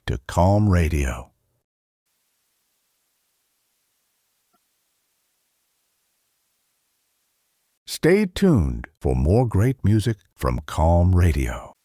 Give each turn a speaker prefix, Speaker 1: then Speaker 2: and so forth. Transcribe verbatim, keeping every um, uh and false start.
Speaker 1: to Calm Radio. Stay tuned for more great music from Calm Radio.